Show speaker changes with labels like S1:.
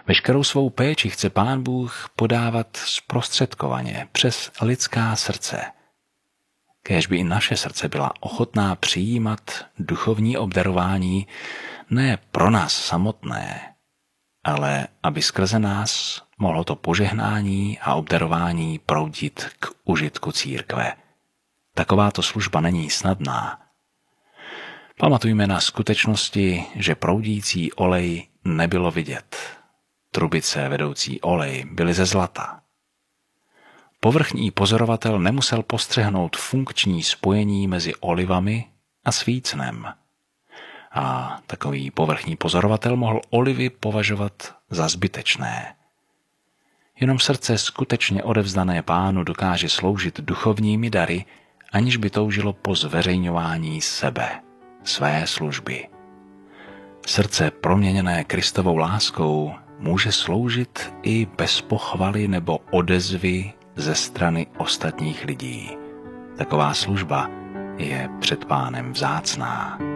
S1: Veškerou svou péči chce Pán Bůh podávat zprostředkovaně přes lidská srdce. Kéž by i naše srdce byla ochotná přijímat duchovní obdarování ne pro nás samotné, ale aby skrze nás mohlo to požehnání a obdarování proudit k užitku církve. Takováto služba není snadná. Pamatujme na skutečnosti, že proudící olej nebylo vidět. Trubice vedoucí olej byly ze zlata. Povrchní pozorovatel nemusel postřehnout funkční spojení mezi olivami a svícnem. A takový povrchní pozorovatel mohl olivy považovat za zbytečné. Jenom srdce skutečně odevzdané Pánu dokáže sloužit duchovními dary, aniž by toužilo po zveřejňování sebe, své služby. Srdce proměněné Kristovou láskou může sloužit i bez pochvaly nebo odezvy ze strany ostatních lidí. Taková služba je před Pánem vzácná.